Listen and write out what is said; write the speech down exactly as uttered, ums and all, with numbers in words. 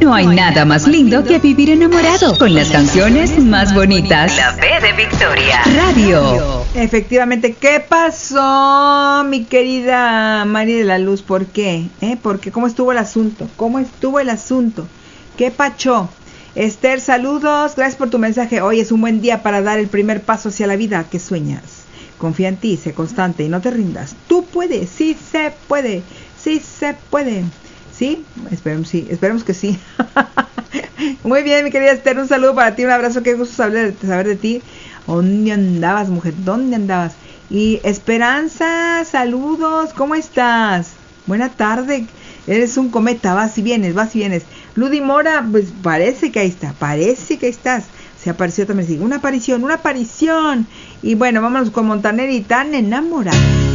No hay nada más lindo que vivir enamorado con las canciones más bonitas. La B de Victoria Radio. Efectivamente, ¿qué pasó, mi querida Mari de la Luz? ¿Por qué? ¿Eh? ¿Por qué? ¿Cómo estuvo el asunto? ¿Cómo estuvo el asunto? ¿Qué pachó? Esther, saludos, gracias por tu mensaje. Hoy es un buen día para dar el primer paso hacia la vida que sueñas. Confía en ti, sé constante y no te rindas. Tú puedes, sí se puede, sí se puede. ¿Sí? Esperemos, sí, esperemos que sí. Muy bien, mi querida Esther, un saludo para ti, un abrazo, qué gusto saber, saber de ti. ¿Dónde andabas, mujer? ¿Dónde andabas? Y Esperanza, saludos, ¿cómo estás? Buena tarde, eres un cometa, vas y vienes, vas y vienes. Ludy Mora, pues parece que ahí está, parece que ahí estás. Se apareció también, sí, una aparición, una aparición. Y bueno, vámonos con Montaner y Tan Enamorada.